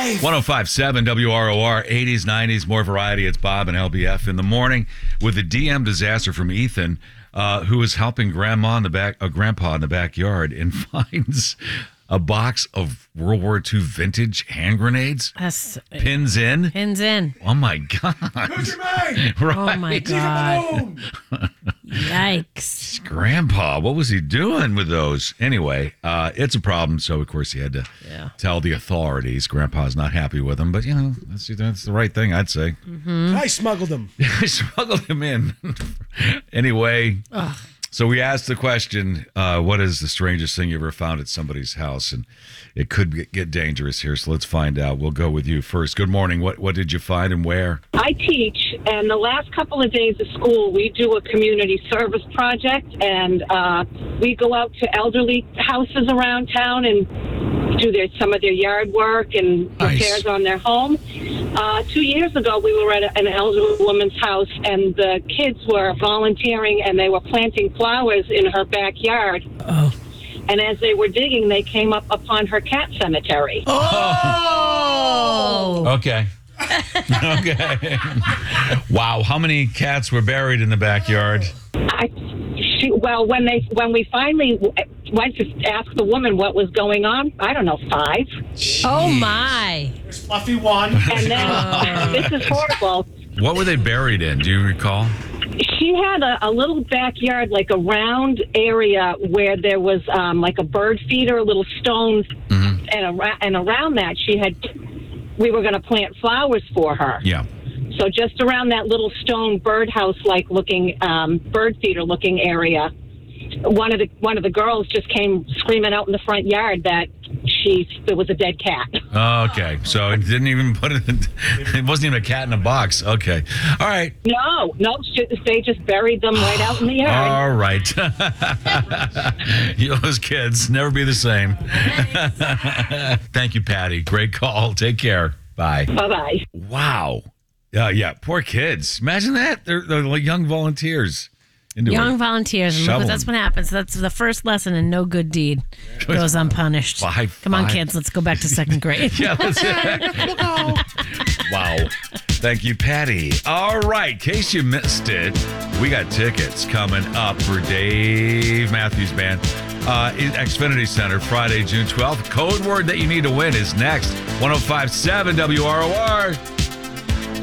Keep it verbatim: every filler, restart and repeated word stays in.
life. one oh five point seven W R O R, eighties, nineties, more variety. It's Bob and L B F in the morning with a D M disaster from Ethan, uh, who is helping grandma in the back, uh, grandpa in the backyard, and finds a box of World War Two vintage hand grenades. That's, Pins in. Pins in. Oh my God. Who's your man? Right. Oh my God. Yikes. Grandpa, what was he doing with those? Anyway, uh, it's a problem. So, of course, he had to Yeah. tell the authorities. Grandpa's not happy with him, but, you know, that's, that's the right thing, I'd say. Mm-hmm. I smuggled them. I smuggled him in. Anyway, Ugh. so we asked the question, uh, what is the strangest thing you ever found at somebody's house? And it could get, get dangerous here, so let's find out. We'll go with you first. Good morning. What what did you find and where? I teach, and the last couple of days of school, we do a community service project, and uh, we go out to elderly houses around town and do their some of their yard work and Nice. repairs on their home. Uh, two years ago, we were at a, an elderly woman's house, and the kids were volunteering, and they were planting flowers in her backyard. Oh. And as they were digging, they came up upon her cat cemetery. Oh. Okay. Okay. Wow. How many cats were buried in the backyard? I, she, well, when they when we finally w- went to ask the woman what was going on, I don't know, five. Oh, my. There's Fluffy one. And then this is horrible. What were they buried in? Do you recall? She had a, a little backyard, like a round area where there was um, like a bird feeder, a little stone, Mm-hmm. and ar- and around that she had. We were going to plant flowers for her. Yeah. So just around that little stone birdhouse-like looking um, bird feeder-looking area, one of the one of the girls just came screaming out in the front yard that she there was a dead cat. Okay. So it didn't even put it in, it wasn't even a cat in a box. Okay. All right. No, no, she, they just buried them right out in the yard. All right. You those kids never be the same. Thank you, Patty. Great call. Take care. Bye. Bye bye. Wow. Yeah, yeah. Poor kids. Imagine that. They're, they're like young volunteers. Into Young it. volunteers. And look, Shoveling. that's what happens. That's the first lesson in no good deed goes unpunished. Five, Come on, five. kids. Let's go back to second grade. Yeah, that's it. Wow. Thank you, Patty. All right. In case you missed it, we got tickets coming up for Dave Matthews Band uh, in Xfinity Center Friday, June twelfth. Code word that you need to win is next. one oh five point seven W R O R.